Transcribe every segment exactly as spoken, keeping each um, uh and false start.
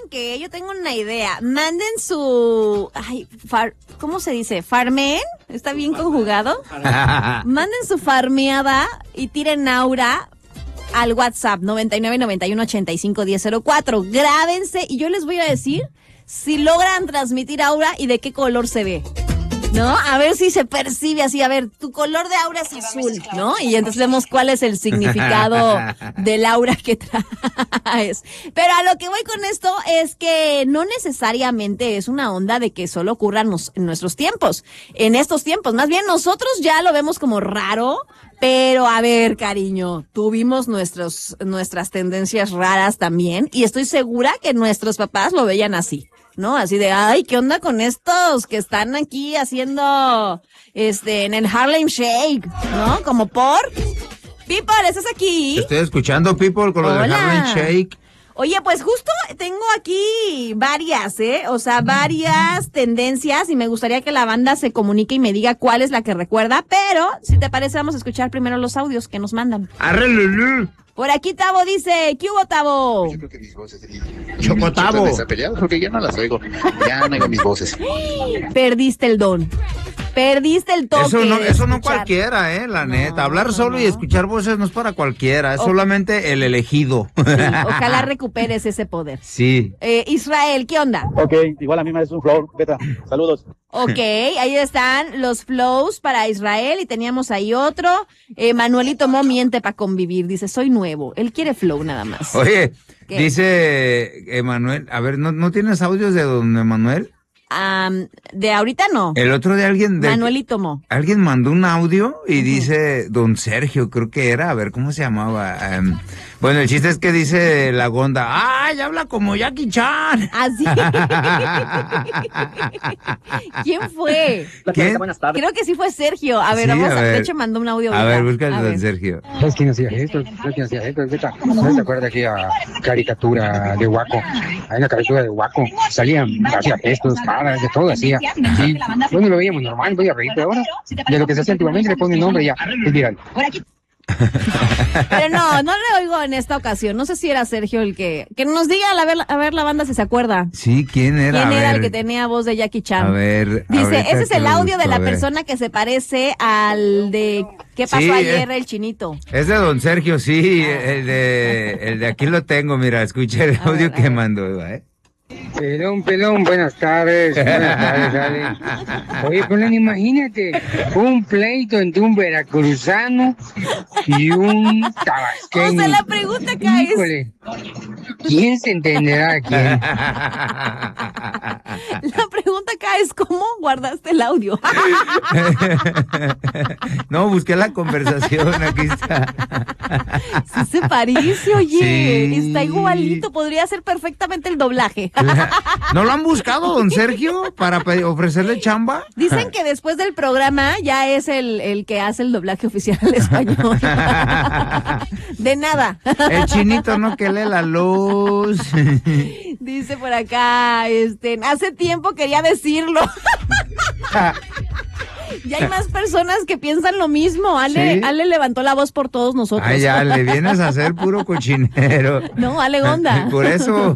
qué? Yo tengo una idea. Manden su... Ay, far, ¿cómo se dice? ¿Farmeen? ¿Está bien conjugado? Manden su farmeada y tiren aura al WhatsApp noventa y nueve, noventa y uno, ochenta y cinco, diez cero cuatro. Grábense y yo les voy a decir si logran transmitir aura y de qué color se ve. ¿No? A ver si se percibe así, a ver, tu color de aura es azul, ¿no? Y entonces vemos cuál es el significado del aura que traes. Pero a lo que voy con esto es que no necesariamente es una onda de que solo ocurra en nuestros tiempos, en estos tiempos, más bien nosotros ya lo vemos como raro, pero a ver, cariño, tuvimos nuestros, nuestras tendencias raras también y estoy segura que nuestros papás lo veían así. ¿No? Así de, ay, ¿qué onda con estos que están aquí haciendo, este, en el Harlem Shake, ¿no? Como por... People, ¿estás aquí? Estoy escuchando, People, con lo del Harlem Shake. Oye, pues justo tengo aquí varias, ¿eh? O sea, varias tendencias y me gustaría que la banda se comunique y me diga cuál es la que recuerda, pero si te parece vamos a escuchar primero los audios que nos mandan. ¡Arre, Por aquí Tavo dice, ¿qué hubo, Tavo? Yo creo que mis voces... Choco Tavo. Está peleado porque ya no las oigo. Ya no oigo mis voces. Perdiste el don. Perdiste el toque. Eso no, eso no cualquiera, eh, la no, neta. Hablar no, solo no. y escuchar voces no es para cualquiera, es o... solamente el elegido. Sí, ojalá recuperes ese poder. Sí. Eh, Israel, ¿qué onda? Ok, igual a mí me es un flow, beta. Saludos. Ok, ahí están los flows para Israel y teníamos ahí otro. Eh, Manuelito Mo miente para convivir, dice, soy nuevo. Él quiere flow nada más. Oye, ¿qué? Dice Emanuel, a ver, ¿no, ¿no tienes audios de don Emanuel? Um, de ahorita no. El otro de alguien de... Manuelito Mo. Alguien mandó un audio y uh-huh. dice, don Sergio, creo que era, a ver, ¿cómo se llamaba? Um, bueno, el chiste es que dice la Gonda, ¡ay, habla como Jackie Chan! ¿Así? ¿Quién fue? ¿Quién? Buenas tardes. Creo que sí fue Sergio. A ver, sí, vamos a a, ver. de hecho mandó un audio. A ahorita. ver, busca a don Sergio. ¿Sabes quién hacía esto? ¿Sabes quién hacía esto? ¿No te acuerdas de aquella caricatura de Waco? Hay una caricatura de Waco. Salían, hacía gestos, caras, de todo hacía. Sí. Bueno, lo veíamos normal, voy a reír, pero ahora de lo que se hacía antiguamente le ponen nombre y ya, es viral. Pero no, no le oigo en esta ocasión. No sé si era Sergio el que... Que nos diga a ver, a ver la banda si se acuerda. Sí, ¿quién era? ¿Quién a era ver. el que tenía voz de Jackie Chan? A ver. Dice, ese es el audio busco, de la persona que se parece al de... ¿Qué pasó sí, ayer, es, el chinito? Es de don Sergio, sí. El de, el de aquí lo tengo, mira, escucha el a audio ver, que mandó, ¿eh? Pelón, pelón, buenas tardes, buenas tardes, Ale. Oye, pelón, imagínate, un pleito entre un veracruzano y un tabasqueño. O sea, la pregunta acá es... Híjole, ¿quién se entenderá a quién? La pregunta acá es, ¿cómo guardaste el audio? No, busqué la conversación, aquí está. Sí se parece, oye, sí. Está igualito, podría ser perfectamente el doblaje. ¿No lo han buscado, don Sergio, para ofrecerle chamba? Dicen que después del programa ya es el, el que hace el doblaje oficial al español. De nada. El chinito no que lee la luz. Dice por acá, este, hace tiempo quería decirlo. Ya hay más personas que piensan lo mismo. Ale, ¿sí? Ale levantó la voz por todos nosotros. Ay, ya, le vienes a hacer puro cochinero. No, Ale Gonda. Por eso.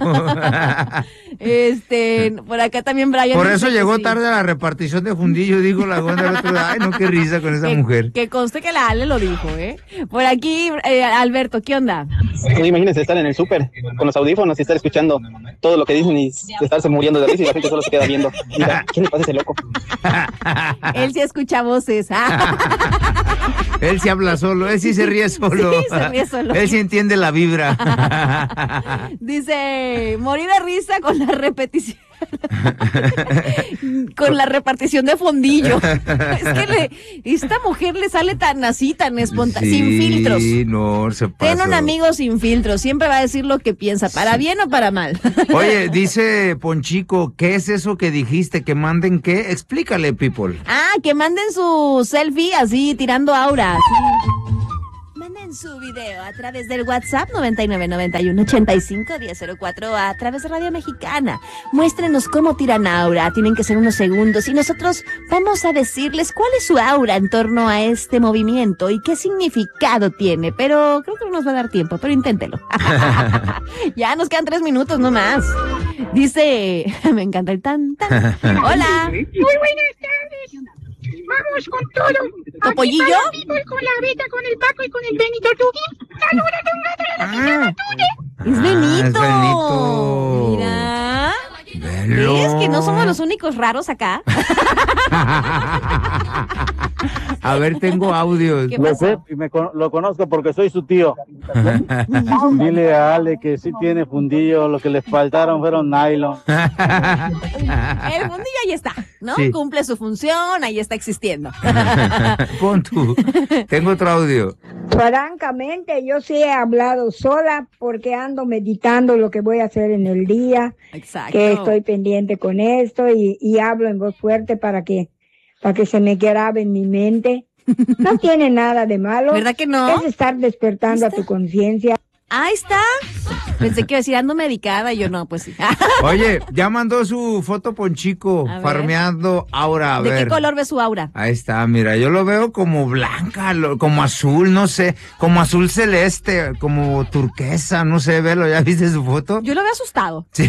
Este, por acá también Brian. Por eso llegó sí. tarde a la repartición de fundillo, dijo la Gonda el otro día. Ay, no, qué risa con esa que, mujer. Que conste que la Ale lo dijo, ¿eh? Por aquí, eh, Alberto, ¿qué onda? Sí, imagínense estar en el súper con los audífonos y estar escuchando todo lo que dicen y estarse muriendo de risa y la gente solo se queda viendo. Mira, ¿quién le pasa a ese loco? Él sí escucha voces. Él sí habla solo, él sí se ríe solo. Sí, se ríe solo. Él sí entiende la vibra. Dice, morí de risa con la repetición. Con la repartición de fondillo. Es que le, esta mujer le sale tan así, tan espontánea, sí, sin filtros. Sí, no, se pasó. Ten un amigo sin filtros, siempre va a decir lo que piensa, para sí. bien o para mal. Oye, dice Ponchico, ¿qué es eso que dijiste? ¿Que manden qué? Explícale, people. Ah, que manden su selfie así, tirando aura. Así. Manden su video a través del WhatsApp noventa y nueve noventa y uno ochenta y cinco diez cero cuatro a través de Radio Mexicana. Muéstrenos cómo tiran aura. Tienen que ser unos segundos y nosotros vamos a decirles cuál es su aura en torno a este movimiento y qué significado tiene. Pero creo que no nos va a dar tiempo, pero inténtelo. Ya nos quedan tres minutos nomás. Dice, me encanta el tan tan. Hola. Muy buenas tardes. Vamos con todo. ¿Topollillo? Aquí para con la Beta, con el Paco y con el Benito Tuki. ¡Saluda a un gato de la señora Tude! Es Benito. Ah, es Benito. Mira. Velo. ¿Ves que no somos los únicos raros acá? A ver, tengo audios. ¿Qué Lo pasó? sé y me con- lo conozco porque soy su tío. Dile a Ale que sí tiene fundillo, lo que le faltaron fueron nylon. El fundillo ahí está, ¿no? Sí. Cumple su función, ahí está existiendo. Pon tú. Tengo otro audio. Francamente, yo sí he hablado sola porque ando meditando lo que voy a hacer en el día, Exacto. que estoy pendiente con esto y, y hablo en voz fuerte para que, para que se me grabe en mi mente. No tiene nada de malo. ¿Verdad que no? Es estar despertando a tu conciencia. Ahí está. Pensé que iba a decir, ando medicada. Y yo, no, pues sí. Oye, ya mandó su foto Ponchico, A ver. farmeando aura. A ¿De ver. qué color ve su aura? Ahí está, mira, yo lo veo como blanca, lo- como azul, no sé, como azul celeste, como turquesa, no sé, velo, ¿ya viste su foto? Yo lo veo asustado. Sí.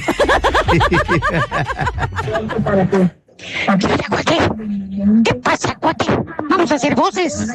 Para que Mira, cuate. ¿Qué pasa, cuate? Vamos a hacer voces.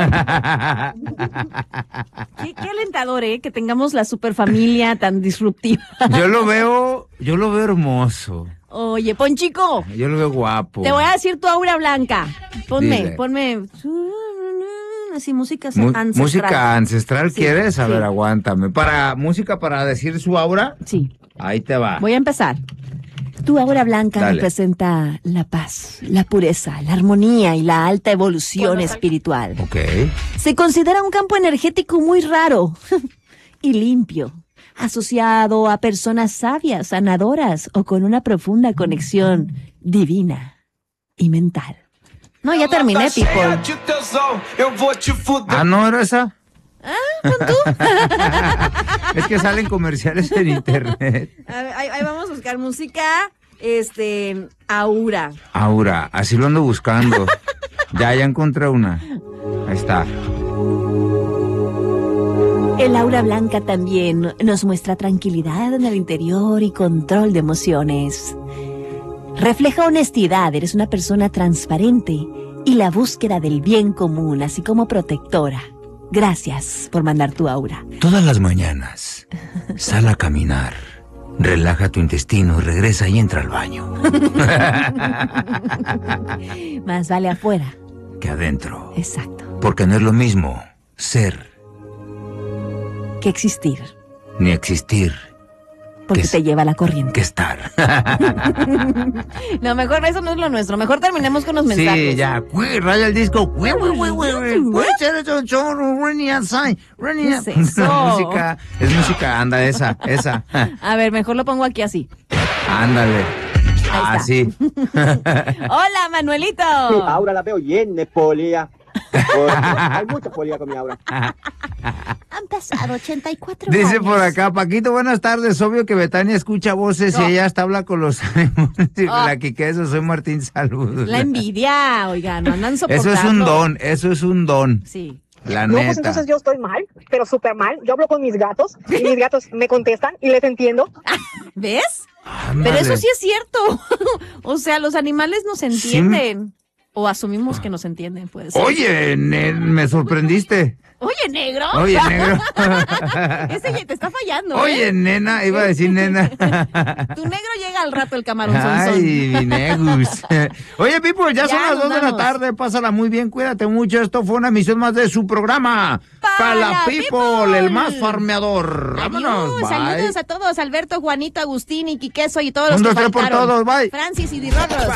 Qué, qué alentador, ¿eh? Que tengamos la superfamilia tan disruptiva. Yo lo veo, yo lo veo hermoso, Oye, Ponchico, yo lo veo guapo. te voy a decir tu aura blanca. Ponme, Dile. ponme. Así, música Mu- ancestral. música ancestral, Sí, ¿quieres? A sí. ver, aguántame. Para, música para decir su aura, Sí. ahí te va. Voy a empezar. Tu aura blanca Dale. representa la paz, la pureza, la armonía y la alta evolución espiritual. Ok. Se considera un campo energético muy raro y limpio, asociado a personas sabias, sanadoras o con una profunda conexión divina y mental. No, ya terminé, people. Ah, ¿no era esa? Es que salen comerciales en internet. A ver, ahí, ahí vamos a buscar música, este, aura. Aura, así lo ando buscando. Ya, ya encontré una. Ahí está. El aura blanca también nos muestra tranquilidad en el interior y control de emociones. Refleja honestidad, eres una persona transparente y la búsqueda del bien común, así como protectora. Gracias por mandar tu aura. Todas las mañanas, sal a caminar. Relaja tu intestino, regresa y entra al baño. Más vale afuera. Que adentro. Exacto. Porque no es lo mismo ser Que existir, ni existir porque Que te es- lleva la corriente. que estar. No, mejor eso no es lo nuestro. Mejor terminemos con los mensajes. Sí, ya. Güey, raya el disco. Güey, güey, güey, güey, güey. Güey, chale, chon, chon, running outside, running ¿Qué out- es eso? música, es música, anda, esa, esa. A ver, mejor lo pongo aquí así. Ándale. está. Así. Hola, Manuelito. Aura la veo llena de polilla. Porque hay mucha polilla con mi aura. Han pasado ochenta y cuatro Dice años. por acá, Paquito, buenas tardes. Obvio que Betania escucha voces No. y ella hasta habla con los ánimos. Oh. La Quiqueso, soy Martín, saludos. La envidia, oigan, no andan Eso soportando. es un don, eso es un don. Sí. La No, pues neta. entonces yo estoy mal, pero súper mal. Yo hablo con mis gatos y mis gatos me contestan y les entiendo. ¿Ves? Ándale. Pero eso sí es cierto. O sea, los animales nos entienden. O asumimos que nos entienden, pues. Oye, ne- me sorprendiste. Oye, negro. Oye, negro. Ese ya te está fallando. Oye, ¿eh? nena, iba a decir nena. Tu negro llega al rato el camarón sonzón. Ay, mi negus. Oye, Pipo, ya, Ya son las nos dos de la vamos. tarde. Pásala muy bien, cuídate mucho. Esto fue una emisión más de su programa. Para la People. People, el más farmeador. Vámonos. Adiós, Bye. saludos a todos, Alberto, Juanito, Agustín y Quiqueso y todos los Un, que dos, tres por faltaron. todos, bye. Francis y Dirorros.